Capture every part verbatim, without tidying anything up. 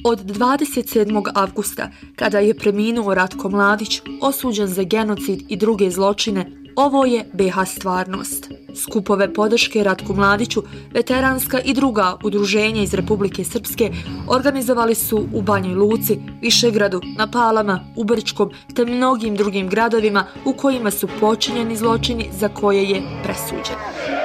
Od dvadeset sedmog avgusta, kada je preminuo Ratko Mladić, osuđen za genocid i druge zločine, ovo je B iH stvarnost. Skupove podrške Ratku Mladiću, veteranska i druga udruženja iz Republike Srpske organizovali su u Banjoj Luci, Višegradu, na Palama, u Brčkom te mnogim drugim gradovima u kojima su počinjeni zločini za koje je presuđen.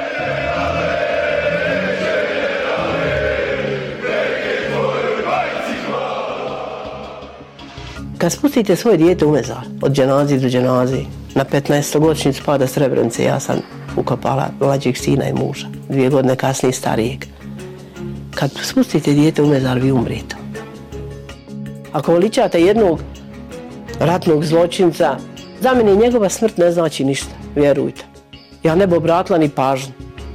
Kad spustite svoje dijete u mezar, od dženazi do dženazi, na petnaestogodišnjicu pada Srebrenice, ja sam ukopala mlađeg sina i muža, dvije godine kasnije starijeg. Kad spustite dijete u mezar, vi umrete. Ako veličate jednog ratnog zločinca, za mene njegova smrt ne znači ništa, vjerujte. Ja ne bi obratila ni pažnju.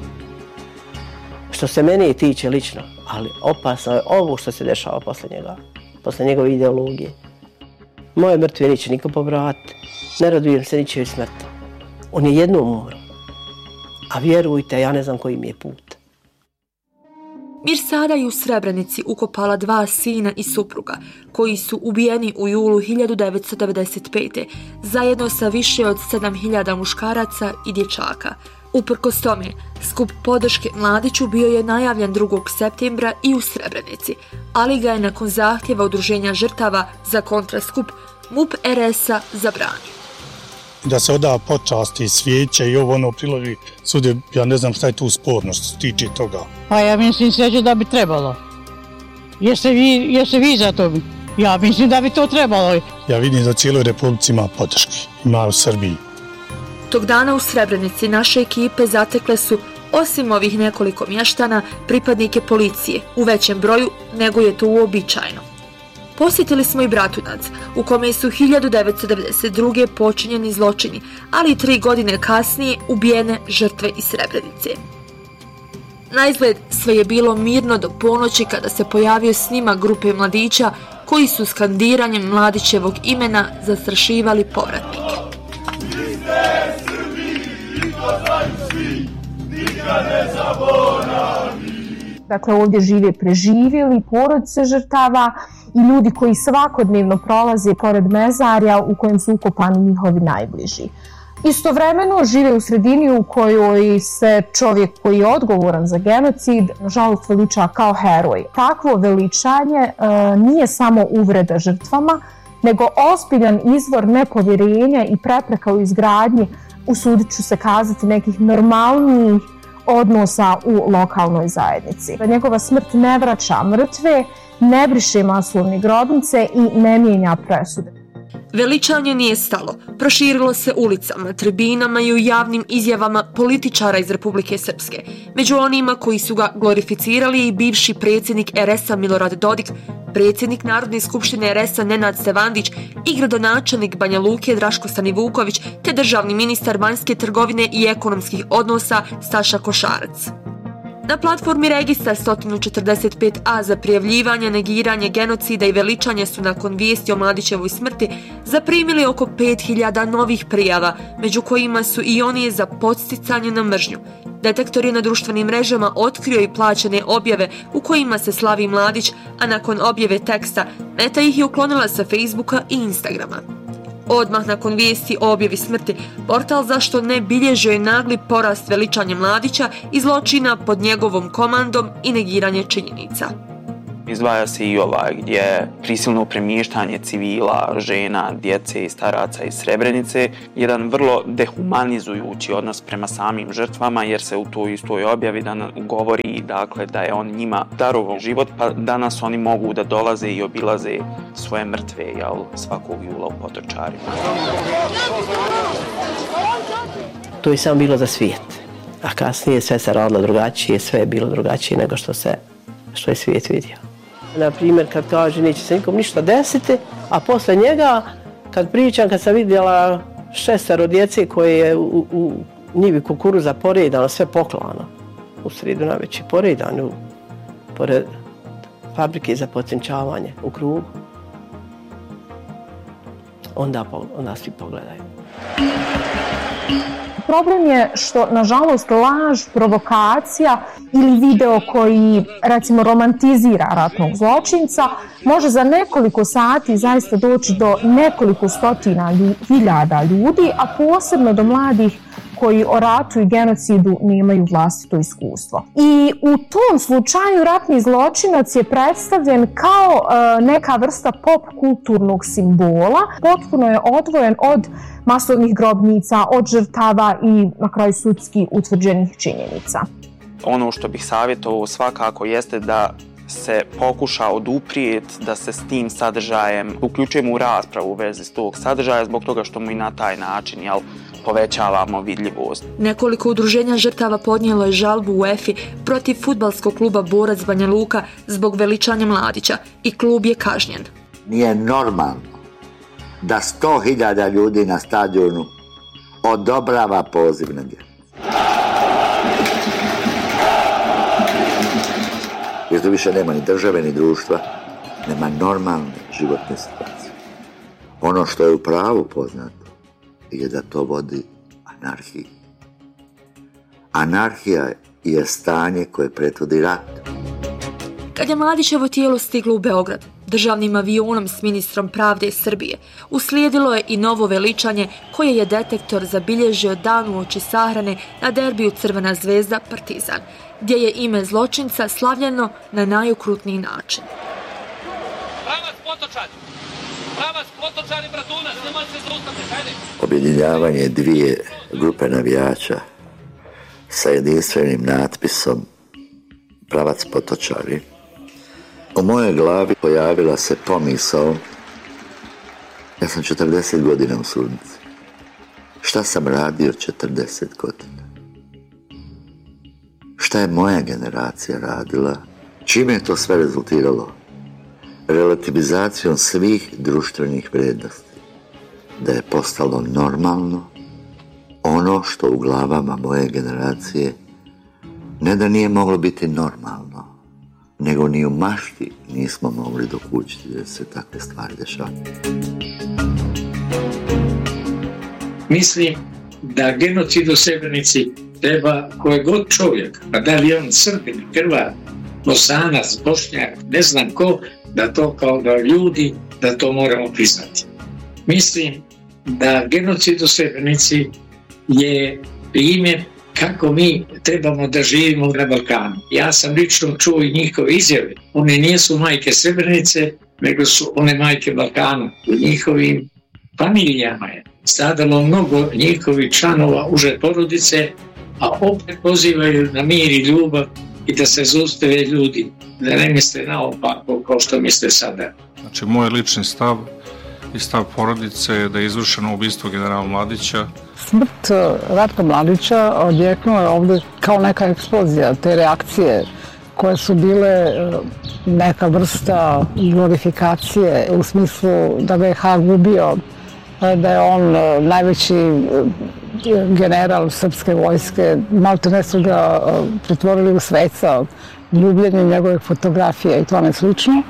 Što se mene tiče lično, ali opasno je ovo što se dešava posle njega, posle njegove ideologije. Moje mrtve neće niko povratiti. Ne radujem se ničijoj smrti. On je jednom umro. A vjerujte, ja ne znam koji mi je put. Mirsada je u Srebrenici ukopala dva sina i supruga, koji su ubijeni u julu hiljadu devetsto devedeset pete zajedno sa više od sedam hiljada muškaraca i dječaka. Uprkos tome, skup podrške Mladiću bio je najavljen drugog septembra i u Srebrenici, ali ga je nakon zahtjeva udruženja žrtava za kontraskup M U P R S-a zabranio. Da se oda počasti svijeće i ovo ono priloži sudi, ja ne znam šta je tu sporno što se tiče toga. Pa ja mislim sveće da bi trebalo. Jeste vi, jeste vi za to? Ja mislim da bi to trebalo. Ja vidim da cijeloj Republici ima podrške, ima u Srbiji. Tog dana u Srebrenici naše ekipe zatekle su, osim ovih nekoliko mještana, pripadnike policije u većem broju nego je to uobičajeno. Posjetili smo i Bratunac, u kome su hiljadu devetsto devedeset druge počinjeni zločini, ali i tri godine kasnije ubijene žrtve iz Srebrenice. Naizgled sve je bilo mirno do ponoći kada se pojavio snimak grupe mladića koji su skandiranjem Mladićevog imena zastrašivali povratnike. Dakle, ovdje žive preživjeli, porodice žrtava i ljudi koji svakodnevno prolaze pored mezarja u kojem su ukopani njihovi najbliži. Istovremeno žive u sredini u kojoj se čovjek koji je odgovoran za genocid nažalost veliča kao heroj. Takvo veličanje e, nije samo uvreda žrtvama, nego ozbiljan izvor nepovjerenja i prepreka u izgradnji, usudit ću se kazati, nekih normalnijih odnosa u lokalnoj zajednici. Njegova smrt ne vraća mrtve, ne briše masovne grobnice i ne mijenja presude. Veličanje nije stalo, proširilo se ulicama, tribinama i u javnim izjavama političara iz Republike Srpske. Među onima koji su ga glorificirali i bivši predsjednik R S-a Milorad Dodik, predsjednik Narodne skupštine R S-a Nenad Stevandić i gradonačelnik Banja Luke Draško Stanivuković te državni ministar vanjske trgovine i ekonomskih odnosa Staša Košarac. Na platformi Registar sto četrdeset pet a za prijavljivanje, negiranje genocida i veličanje su nakon vijesti o Mladićevoj smrti zaprimili oko pet hiljada novih prijava, među kojima su i oni za podsticanje na mržnju. Detektor je na društvenim mrežama otkrio i plaćene objave u kojima se slavi Mladić, a nakon objave teksta Meta ih je uklonila sa Facebooka i Instagrama. Odmah nakon vijesti o objavi smrti, portal Zašto ne bilježio je nagli porast veličanja Mladića i zločina pod njegovom komandom i negiranje činjenica. Izdvaja se i ovaj gdje prisilno premještanje civila, žena, djece i staraca iz Srebrenice, jedan vrlo dehumanizujući odnos prema samim žrtvama, jer se u toj istoj objavi govori dakle, da je on njima darovao život, pa danas oni mogu da dolaze i obilaze svoje mrtve jel, svakog jula u Potočarima. To je samo bilo za svijet, a kasnije sve se radilo drugačije, sve je bilo drugačije nego što, se, što je svijet vidio. Na primjer, kad kaže neće se nikom ništa desiti, a posle njega, kad pričam, kad sam vidjela šestero djece koje je u, u njivi kukuruza poredano, sve poklano, u sredu najveći poredano, pored fabrike za potenčavanje u krugu, onda, onda svi pogledaju. Problem je što, nažalost, laž, provokacija ili video koji, recimo, romantizira ratnog zločinca može za nekoliko sati zaista doći do nekoliko stotina hiljada ljudi, a posebno do mladih koji o ratu i genocidu nemaju vlastito iskustvo. I u tom slučaju ratni zločinac je predstavljen kao e, neka vrsta pop kulturnog simbola, potpuno je odvojen od masovnih grobnica, od žrtava i na kraju sudski utvrđenih činjenica. Ono što bih savjetovao svakako jeste da se pokuša oduprijeti da se s tim sadržajem uključujemo u raspravu u vezi s tog sadržaja, zbog toga što mu i na taj način, jel, povećavamo vidljivost. Nekoliko udruženja žrtava podnijelo je žalbu UEFA protiv fudbalskog kluba Borac Banja Luka zbog veličanja mladića i klub je kažnjen. Nije normalno da sto hiljada ljudi na stadionu odobrava poziv na djecu. Jer tu više nema ni države, ni društva, nema normalne životne situacije. Ono što je u pravu poznato je da to vodi anarhiji. Anarhija je stanje koje prethodi rat. Kad je Mladićevo tijelo stiglo u Beograd, državnim avionom s ministrom pravde Srbije, uslijedilo je i novo veličanje koje je detektor zabilježio dan uoči sahrane na derbiju Crvena zvezda Partizan, gdje je ime zločinca slavljeno na najokrutniji način. Pravac Potočani! Pravac Potočani, Bratunac, nemoj se zaustaviti, hajde! Objedinjavanje dvije grupe navijača sa jedinstvenim natpisom Pravac Potočani. U mojoj glavi pojavila se pomisao, ja sam četrdeset godina u sudnici. Šta sam radio četrdeset godina? Šta je moja generacija radila? Čime je to sve rezultiralo? Relativizacijom svih društvenih vrijednosti. Da je postalo normalno ono što u glavama moje generacije ne da nije moglo biti normalno, nego ni u mašti nismo mogli dokučiti da se takve stvari dešavaju. Mislim da genocid u Srebrenici treba koje god čovjek, pa da li on Srbin, Hrvat, Bosanac, Bošnjak, ne znam ko, da to kao da ljudi, da to moramo priznati. Mislim da genocid u Srebrenici je primjer kako mi trebamo da živimo na Balkanu. Ja sam lično čuo i njihove izjave. One nisu majke Srebrenice, nego su one majke Balkana. U njihovim familijama je stradalo mnogo njihovih članova uže porodice, a opet pozivaju na mir i ljubav i da se zaustave ljudi, da ne misle naopako kao što misle sada. Znači, moj lični stav i stav porodice je da je izvršeno ubistvo generala Mladića. Smrt Ratka Mladića odjeknula je ovdje kao neka eksplozija, te reakcije koje su bile neka vrsta glorifikacije u smislu da ga je Hag ubio, da je on najveći general srpske vojske, maltene su ga pretvorili u sveca, ljubljenje njegove fotografije i tome slično.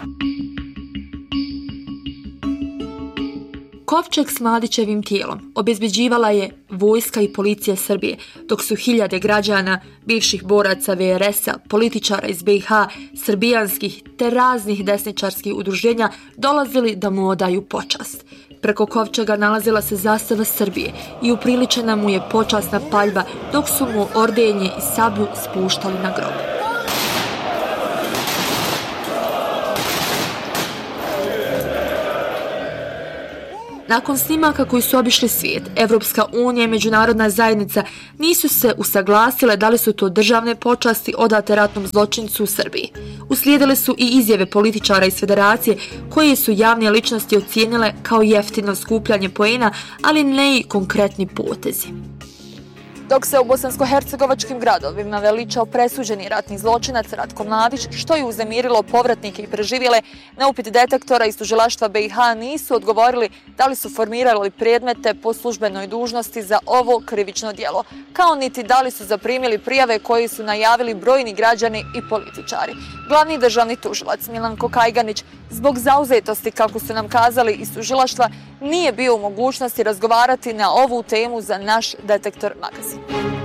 Kovčeg s Mladićevim tijelom obezbeđivala je vojska i policija Srbije, dok su hiljade građana, bivših boraca V R S-a, političara iz B i H, srbijanskih te raznih desničarskih udruženja dolazili da mu odaju počast. Preko kovčega nalazila se zastava Srbije i upriličena mu je počasna paljba dok su mu ordenje i sablju spuštali na grob. Nakon snimaka koji su obišli svijet, Evropska unija i međunarodna zajednica nisu se usaglasile da li su to državne počasti odate ratnom zločincu u Srbiji. Uslijedile su i izjave političara iz federacije koje su javne ličnosti ocijenile kao jeftino skupljanje poena, ali ne i konkretni potezi. Dok se u bosansko-hercegovačkim gradovima veličao presuđeni ratni zločinac Ratko Mladić, što je uzemirilo povratnike i preživjele, na upit detektora iz tužilaštva B i H nisu odgovorili da li su formirali predmete po službenoj dužnosti za ovo krivično djelo, kao niti da li su zaprimili prijave koje su najavili brojni građani i političari. Glavni državni tužilac Milanko Kajganić, zbog zauzetosti, kako su nam kazali iz tužilaštva, nije bio u mogućnosti razgovarati na ovu temu za naš Detektor magazin.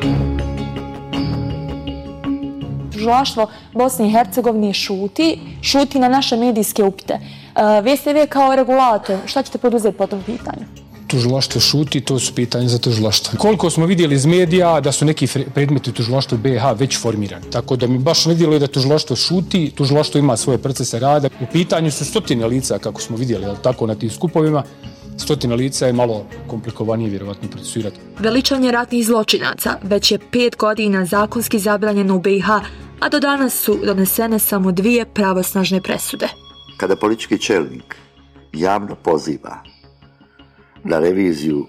Tužilaštvo Bosne i Hercegovine šuti, šuti na naše medijske upite. V S V kao regulator, šta ćete poduzeti po tom pitanju? Tužilaštvo šuti, to su pitanje za tužilaštvo. Koliko smo vidjeli iz medija da su neki predmeti u tužilaštvu B i H već formirani. Tako da mi baš ne djeluje da tužilaštvo šuti, tužilaštvo ima svoje procese rada. U pitanju su stotine lica, kako smo vidjeli, ali tako na tim skupovima. Stotine lica je malo komplikovanije vjerovatno procesuirati. Veličanje ratnih zločinaca već je pet godina zakonski zabranjeno u B i H, a do danas su donesene samo dvije pravosnažne presude. Kada politički čelnik javno poziva na reviziju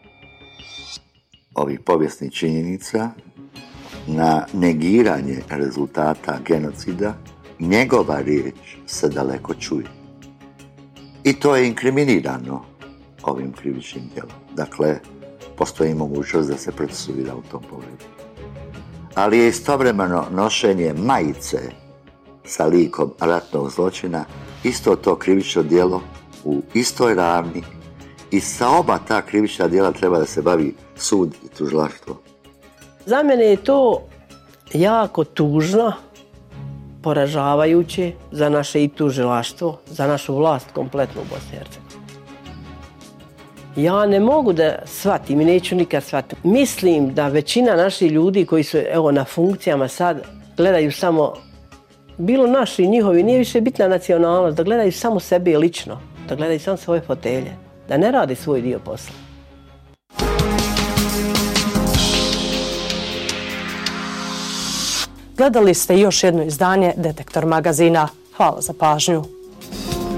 ovih povijesnih činjenica, na negiranje rezultata genocida, njegova riječ se daleko čuje. I to je inkriminirano ovim krivičnim djelom. Dakle, postoji mogućnost da se procesuira u tom pogledu. Ali je istovremeno nošenje majice sa likom ratnog zločina isto to krivično djelo u istoj ravni i sa oba ta krivična djela treba da se bavi sud i tužilaštvo. Za mene je to jako tužno, poražavajuće za naše i tužilaštvo, za našu vlast kompletno u Bosni i Hercegovini. Ja ne mogu da shvatim i neću nikad shvatiti. Mislim da većina naših ljudi koji su evo, na funkcijama sad gledaju samo, bilo naši i njihovi, nije više bitna nacionalnost, da gledaju samo sebe lično, da gledaju samo svoje fotelje, da ne radi svoj dio posla. Gledali ste još jedno izdanje Detektor magazina. Hvala za pažnju.